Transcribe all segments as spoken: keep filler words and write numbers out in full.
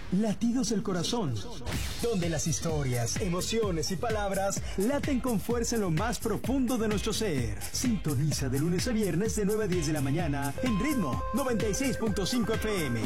Latidos del Corazón, donde las historias, emociones y palabras laten con fuerza en lo más profundo de nuestro ser. Sintoniza de lunes a viernes de nueve a diez de la mañana en Ritmo noventa y seis punto cinco F M.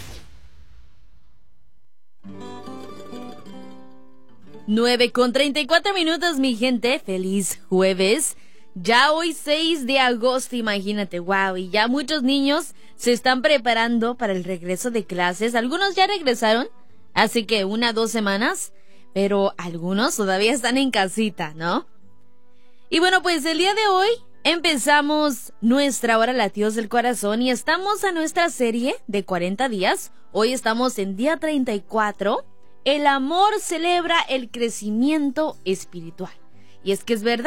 nueve con treinta y cuatro minutos, mi gente. Feliz jueves. Ya hoy seis de agosto, imagínate, wow, y ya muchos niños se están preparando para el regreso de clases. Algunos ya regresaron, así que una, dos semanas, pero algunos todavía están en casita, ¿no? Y bueno, pues el día de hoy empezamos nuestra hora Latidos del Corazón y estamos a nuestra serie de cuarenta días. Hoy estamos en día treinta y cuatro. El amor celebra el crecimiento espiritual. Y es que es verdad.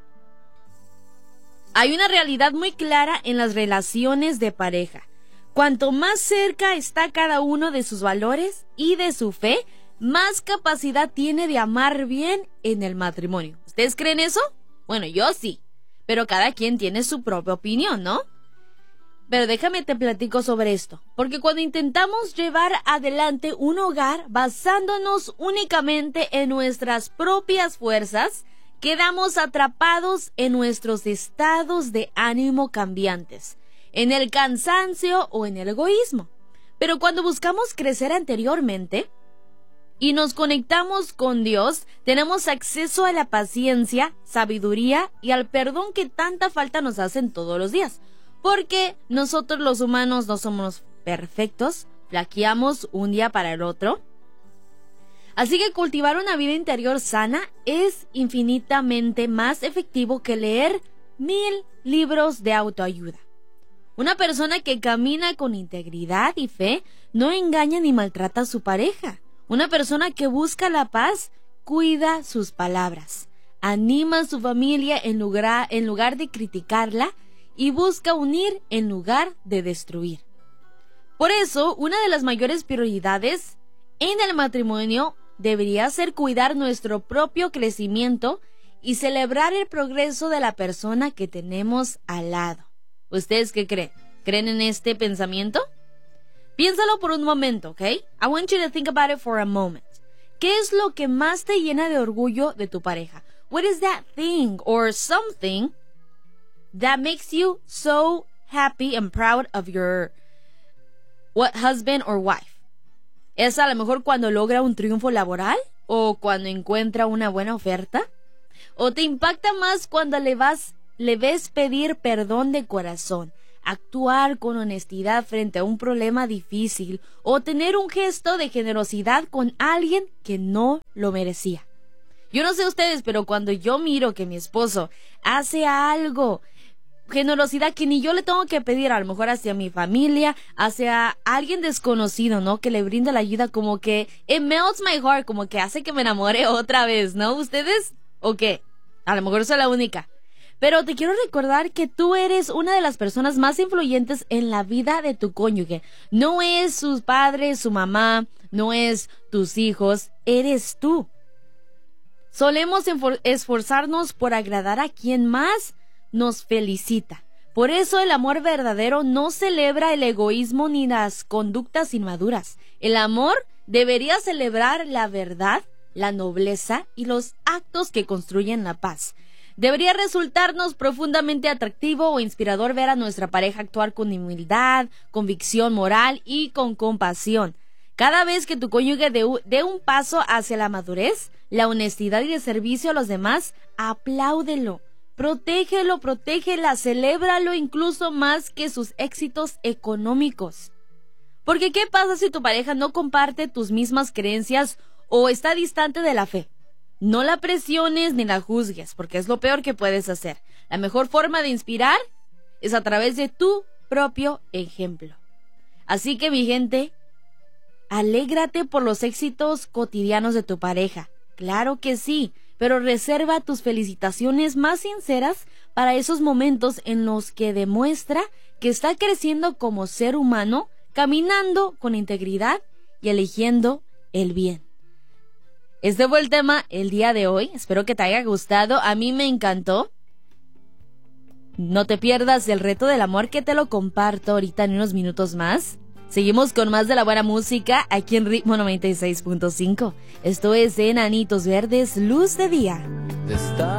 Hay una realidad muy clara en las relaciones de pareja. Cuanto más cerca está cada uno de sus valores y de su fe, más capacidad tiene de amar bien en el matrimonio. ¿Ustedes creen eso? Bueno, yo sí. Pero cada quien tiene su propia opinión, ¿no? Pero déjame te platico sobre esto. Porque cuando intentamos llevar adelante un hogar basándonos únicamente en nuestras propias fuerzas, quedamos atrapados en nuestros estados de ánimo cambiantes, en el cansancio o en el egoísmo. Pero cuando buscamos crecer anteriormente y nos conectamos con Dios, tenemos acceso a la paciencia, sabiduría y al perdón que tanta falta nos hacen todos los días. Porque nosotros los humanos no somos perfectos, flaqueamos un día para el otro. Así que cultivar una vida interior sana es infinitamente más efectivo que leer mil libros de autoayuda. Una persona que camina con integridad y fe no engaña ni maltrata a su pareja. Una persona que busca la paz cuida sus palabras, anima a su familia en lugar, en lugar de criticarla y busca unir en lugar de destruir. Por eso, una de las mayores prioridades en el matrimonio debería ser cuidar nuestro propio crecimiento y celebrar el progreso de la persona que tenemos al lado. ¿Ustedes qué creen? ¿Creen en este pensamiento? Piénsalo por un momento, ¿ok? I want you to think about it for a moment. ¿Qué es lo que más te llena de orgullo de tu pareja? What is that thing or something that makes you so happy and proud of your what husband or wife? ¿Es a lo mejor cuando logra un triunfo laboral? ¿O cuando encuentra una buena oferta? ¿O te impacta más cuando le vas, le ves pedir perdón de corazón, actuar con honestidad frente a un problema difícil o tener un gesto de generosidad con alguien que no lo merecía? Yo no sé ustedes, pero cuando yo miro que mi esposo hace algo, generosidad que ni yo le tengo que pedir, a lo mejor hacia mi familia, hacia alguien desconocido, ¿no? Que le brinda la ayuda, como que it melts my heart, como que hace que me enamore otra vez, ¿no? ¿Ustedes? ¿O qué? A lo mejor soy la única. Pero te quiero recordar que tú eres una de las personas más influyentes en la vida de tu cónyuge. No es sus padres, su mamá, no es tus hijos, eres tú. Solemos esforzarnos por agradar a quien más nos felicita. Por eso el amor verdadero no celebra el egoísmo ni las conductas inmaduras. El amor debería celebrar la verdad, la nobleza y los actos que construyen la paz. Debería resultarnos profundamente atractivo o inspirador ver a nuestra pareja actuar con humildad, convicción moral y con compasión. Cada vez que tu cónyuge dé un paso hacia la madurez, la honestidad y el servicio a los demás, apláudelo. Protégelo, protégela, celébralo incluso más que sus éxitos económicos. Porque ¿qué pasa si tu pareja no comparte tus mismas creencias o está distante de la fe? No la presiones ni la juzgues, porque es lo peor que puedes hacer. La mejor forma de inspirar es a través de tu propio ejemplo. Así que, mi gente, alégrate por los éxitos cotidianos de tu pareja. Claro que sí, pero reserva tus felicitaciones más sinceras para esos momentos en los que demuestra que está creciendo como ser humano, caminando con integridad y eligiendo el bien. Este fue el tema el día de hoy. Espero que te haya gustado. A mí me encantó. No te pierdas el reto del amor, que te lo comparto ahorita en unos minutos más. Seguimos con más de la buena música aquí en Ritmo noventa y seis punto cinco. Esto es Enanitos Verdes, Luz de Día. Está